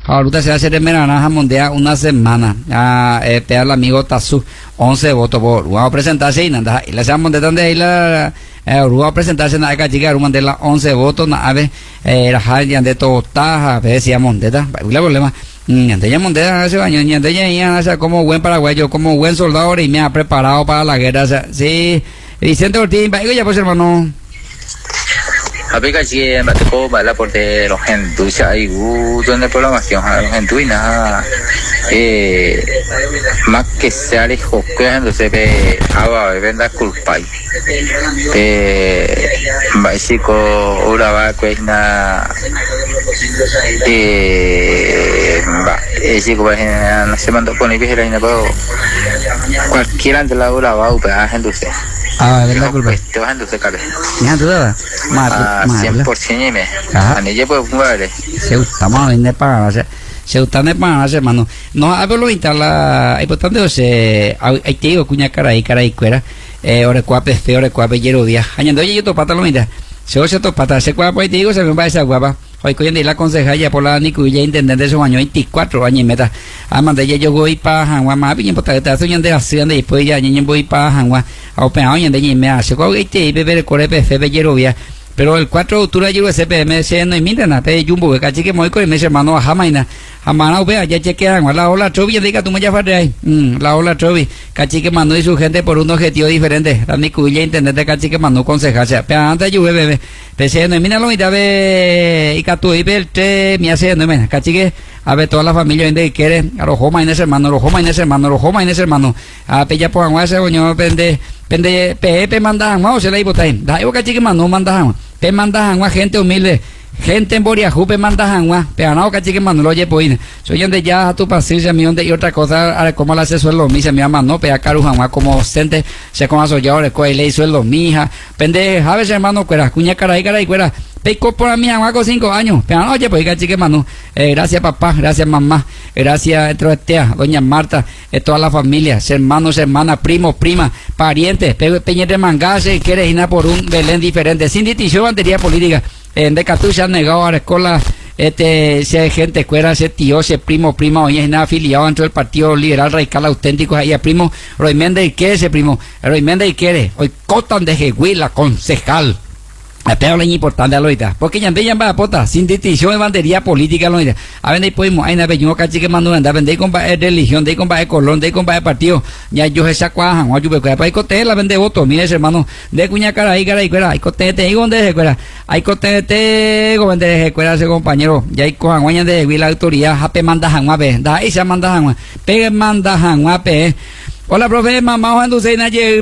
Ahorita se va a hacer en Meranaja Mondea una semana. Te al amigo Tazú, 11 votos por. Vamos a presentarse y nada. Y la se monte donde ahí la. Vamos a presentarse en la chica, de la 11 votos, a ver, la de todo taja, a ver si a Monteta, el problema. Ñanteya Monteta hace baño, Ñanteya, o sea, como buen paraguayo, como buen soldado, y me ha preparado para la guerra. O sea, sí, Vicente Ortiz, ya pues, hermano. Aplica si en Bateco, ¿vale? Porque los gentuis hay donde programación, los gentuis nada, más que sea el joco, entonces ve agua venda culpa, básico ahora va pues na, chico pues no se mandó con el vigilante, pero cualquiera de la hora va a entonces. ¿Verdad culpa? Te vas entonces, Carlos. Ya tú dabas. 100% y me. Anilla pues muere. Se estamos en el para hacer. Se están de para hacer, hermano. No hablo instala. Importante o sea, hay te digo cuña cara y cuera. Ore cuape feo, ore cuape hierro día. Añando yo to pata lo mira. Se oye to pata, se cuapa y te digo se me va esa guapa. Hoy coño de la concejala por la Nicuya intendente de su año 24 años y meta. Amanda ya yo voy para Hanwa, más bien porque está soñando de hacer y después ya niño voy para Hanwa. A operar y de me hace con este bebé corre PF Yerovia. Pero el 4 de octubre yo SPM se no imita nada, pe jumbo que cachi que muy con mi hermano a Jamaina. Jamana vea ya chequean la ola Trovi diga tú me ya farde ahí. La ola Trovi, cachi que mandó y su gente por un objetivo diferente. La Nicuya intendente cachi que mandó concejal. Pero antes yo bebé. Pese no mira lo mitad ve y catu y verte me hace no me cachi que a ver toda la familia donde quiere a los Joma en ese hermano, los Joma en ese hermano, los Joma en ese hermano. A pella por agua ese coño pende pe mandajan o se la iba ahí. Da yo cachi que mandó mandajan. Pe mandajan gente humilde. Gente en Boriajú, pe mandajan, pero no, cachi que mandó lo oye pues. Soy donde ya a tu paciencia, mi donde y otra cosa, a ver cómo la hace sueldo, mi se me llama, no, pe a carujan, como sente, se como asoyado, le sueldo, mi hija, pende, a veces hermano, cuera, cuña cara y cuera, pe por mi hija, con 5 años, pero no, oye pues, cachi que mandó, gracias papá, gracias mamá, gracias, doña Marta, toda la familia, hermanos, hermanas, primos, primas, parientes, peñete mangase, quiere ir por un Belén diferente, sin distinción bandería política. En Decatú se han negado a la escuela, si hay gente escuela, ese tío, ese primo, prima, hoy es nada afiliado dentro del Partido Liberal Radical Auténtico, ahí el primo Roy Méndez y quiere ese primo, Roy Méndez y quiere, hoy cotan de Jehuila, concejal. Pero es importante ahorita, porque ya ven va a pota, sin distinción de bandería política ahorita. A ver, podemos, hay una vez yo cachi que mandó andar, vender con religión, de con colón, de con partido, ya yo esa cuajan, o yo para ahí cote la vende voto, mire hermano, de cuña cara ahí cuera, hay cote te digo donde se cuera, hay cote te go vender se cuera ese compañero, ya hay cojan guaña de la autoridad, jape manda janwa ve, da ahí se manda janwa, pegue manda janwa pe. Hola, profe, mamá, ojalá entonces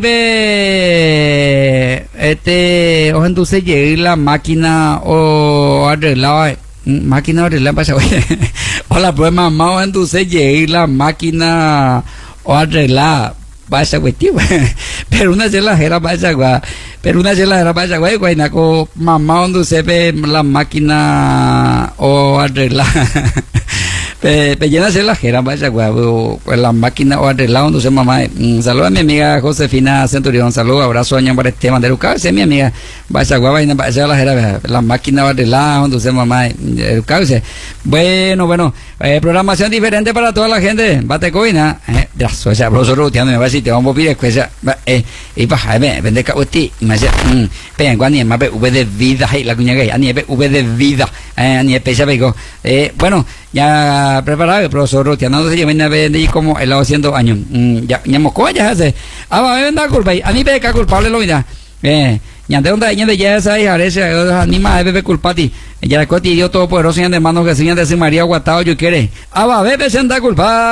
ojalá entonces llegue la máquina o arreglada, máquina arreglada, pasa, hola, profe, mamá, ojalá entonces llegue la máquina o arreglada, pasa, güey, tío, pero una celajera pasa, güey, güey, naco, mamá, entonces ve la máquina o arreglada. Llena se la jera, vaya guau, la máquina o arreglado, no sé mamá. Saluda a mi amiga Josefina Centurión, saludo, abrazo, año para este de Lucas, mi amiga, vaya guau, vaya la jera, la máquina o arreglado, no sé mamá, Lucas. Bueno, programación diferente para toda la gente, bate coina, ya soy sabroso ruteando, me va a decir, te vamos a pedir escuela, y baja, vende cabuti, me dice, pero cuando ni más v de vida, la cuña gay, ni v de vida, ni pesa pego, bueno, ya preparado el profesor Rutia, no sé si viene a vender como el lado 100 años, ya moscó ya hace, va a vender culpa, a mí me cae culpable lo mira, ya de donde ya de ya esa hija, ese anima de bebé culpati, ya la coti dio todo poderoso y de manos que se de María Guatao yo quiere, va a beber se anda culpa.